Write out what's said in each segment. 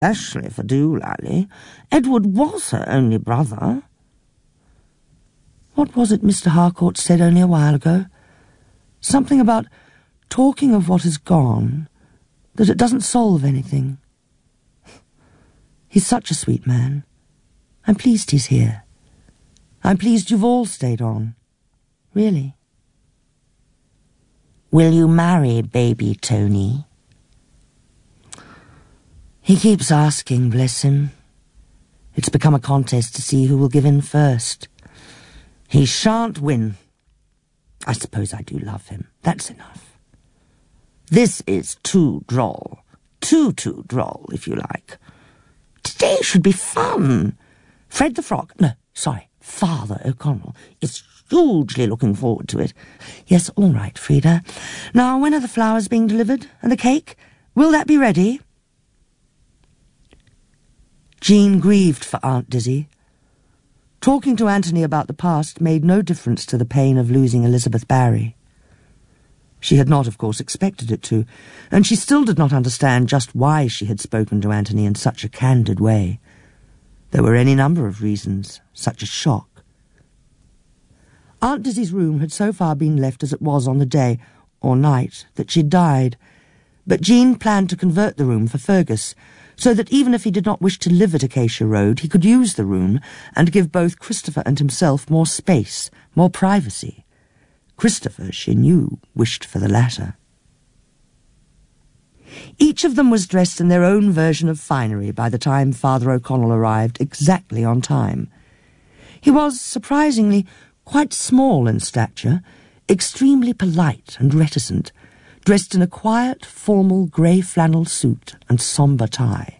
Especially for Doolally. Edward was her only brother. What was it Mr. Harcourt said only a while ago? Something about talking of what has gone, that it doesn't solve anything. He's such a sweet man. I'm pleased he's here. I'm pleased you've all stayed on. Really. Will you marry baby Tony? He keeps asking, bless him. It's become a contest to see who will give in first. He shan't win. I suppose I do love him. That's enough. This is too droll. Too droll, if you like. Today should be fun. Fred the Frog, no, sorry, Father O'Connell is hugely looking forward to it. Yes, all right, Frida. Now, when are the flowers being delivered? And the cake? Will that be ready? Jean grieved for Aunt Dizzy. Talking to Anthony about the past made no difference to the pain of losing Elizabeth Barry. She had not, of course, expected it to, and she still did not understand just why she had spoken to Anthony in such a candid way. There were any number of reasons, such a shock. Aunt Dizzy's room had so far been left as it was on the day, or night, that she'd died, but Jean planned to convert the room for Fergus, so that even if he did not wish to live at Acacia Road, he could use the room and give both Christopher and himself more space, more privacy. Christopher, she knew, wished for the latter. Each of them was dressed in their own version of finery by the time Father O'Connell arrived, exactly on time. He was, surprisingly, quite small in stature, extremely polite and reticent, dressed in a quiet, formal grey flannel suit and sombre tie.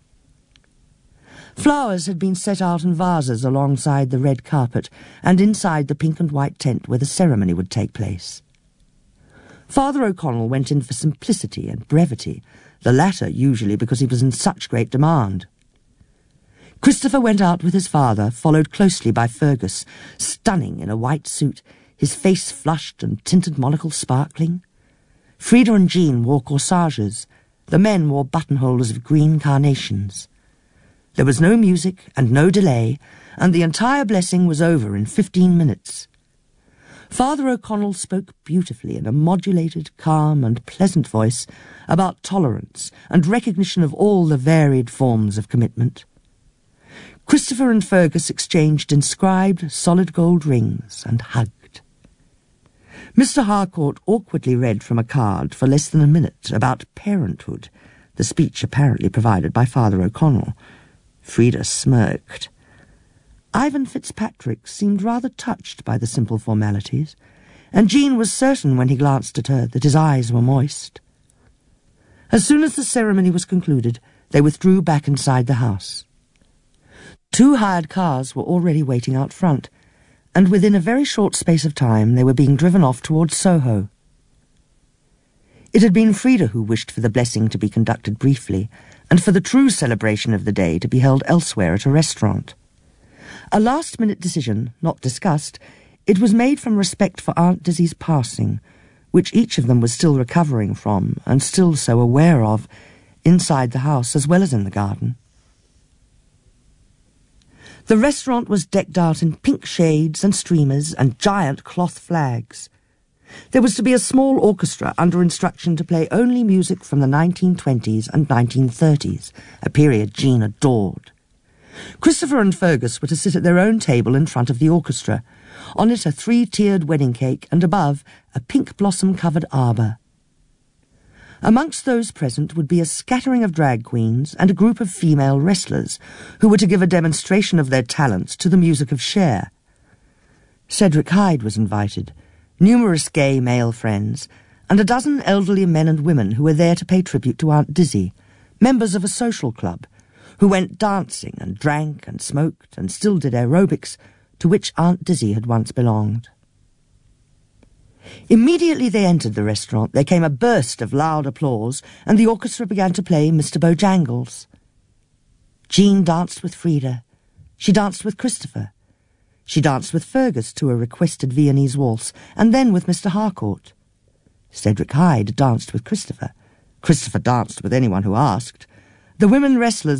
Flowers had been set out in vases alongside the red carpet and inside the pink and white tent where the ceremony would take place. Father O'Connell went in for simplicity and brevity, the latter usually because he was in such great demand. Christopher went out with his father, followed closely by Fergus, stunning in a white suit, his face flushed and tinted monocle sparkling. Frida and Jean wore corsages. The men wore buttonholes of green carnations. There was no music and no delay, and the entire blessing was over in 15 minutes. Father O'Connell spoke beautifully in a modulated, calm and pleasant voice about tolerance and recognition of all the varied forms of commitment. Christopher and Fergus exchanged inscribed solid gold rings and hugged. Mr. Harcourt awkwardly read from a card for less than a minute about parenthood, the speech apparently provided by Father O'Connell. Frida smirked. Ivan Fitzpatrick seemed rather touched by the simple formalities, and Jean was certain when he glanced at her that his eyes were moist. As soon as the ceremony was concluded, they withdrew back inside the house. 2 hired cars were already waiting out front, and within a very short space of time they were being driven off towards Soho. It had been Frida who wished for the blessing to be conducted briefly, and for the true celebration of the day to be held elsewhere at a restaurant. A last-minute decision, not discussed, it was made from respect for Aunt Dizzy's passing, which each of them was still recovering from, and still so aware of, inside the house as well as in the garden. The restaurant was decked out in pink shades and streamers and giant cloth flags. There was to be a small orchestra under instruction to play only music from the 1920s and 1930s, a period Jean adored. Christopher and Fergus were to sit at their own table in front of the orchestra, on it a 3-tiered wedding cake and above a pink blossom-covered arbour. Amongst those present would be a scattering of drag queens and a group of female wrestlers who were to give a demonstration of their talents to the music of Cher. Cedric Hyde was invited, numerous gay male friends, and a dozen elderly men and women who were there to pay tribute to Aunt Dizzy, members of a social club, who went dancing and drank and smoked and still did aerobics, to which Aunt Dizzy had once belonged. Immediately they entered the restaurant, there came a burst of loud applause, and the orchestra began to play Mr. Bojangles. Jean danced with Frida. She danced with Christopher. She danced with Fergus to a requested Viennese waltz, and then with Mr. Harcourt. Cedric Hyde danced with Christopher. Christopher danced with anyone who asked. The women wrestlers